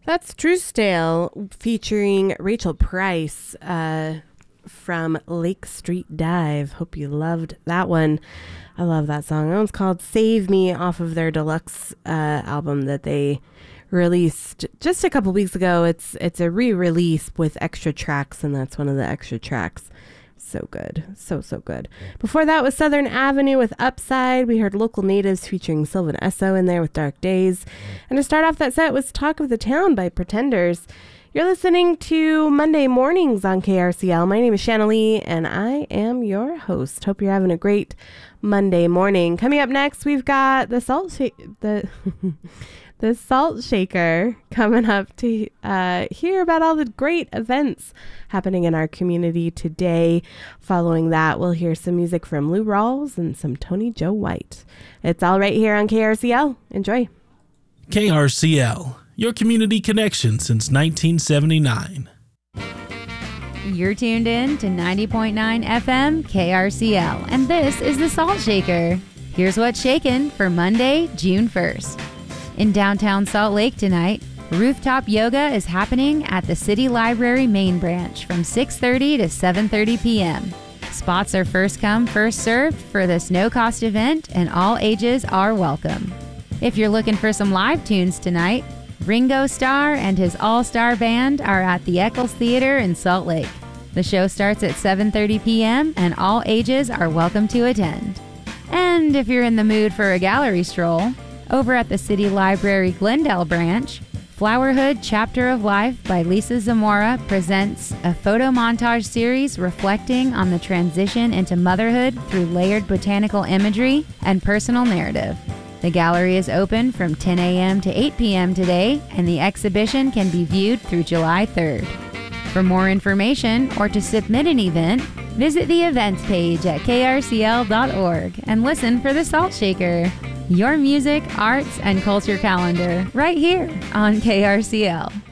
That's Truesdale featuring Rachel Price from Lake Street Dive. Hope you loved that one. I love that song. That one's called Save Me off of their deluxe album that they released just a couple weeks ago. It's a re-release with extra tracks, and that's one of the extra tracks. So good. So good. Before that was Southern Avenue with Upside. We heard Local Natives featuring Sylvan Esso in there with Dark Days. And to start off that set was Talk of the Town by Pretenders. You're listening to Monday Mornings on KRCL. My name is Shanna Lee, and I am your host. Hope you're having a great Monday morning. Coming up next, we've got the Salt Shaker coming up to hear about all the great events happening in our community today. Following that, we'll hear some music from Lou Rawls and some Tony Joe White. It's all right here on KRCL. Enjoy. KRCL, your community connection since 1979. You're tuned in to 90.9 FM KRCL, and this is the Salt Shaker. Here's what's shaking for Monday, June 1st. In downtown Salt Lake tonight, rooftop yoga is happening at the City Library main branch from 6:30 to 7:30 p.m. Spots are first come, first served for this no-cost event, and all ages are welcome. If you're looking for some live tunes tonight, Ringo Starr and his all-star band are at the Eccles Theater in Salt Lake. The show starts at 7:30 p.m. and all ages are welcome to attend. And if you're in the mood for a gallery stroll, over at the City Library Glendale branch, Flowerhood Chapter of Life by Lisa Zamora presents a photo montage series reflecting on the transition into motherhood through layered botanical imagery and personal narrative. The gallery is open from 10 a.m. to 8 p.m. today, and the exhibition can be viewed through July 3rd. For more information or to submit an event, visit the events page at krcl.org and listen for the Salt Shaker. Your music, arts, and culture calendar right here on KRCL.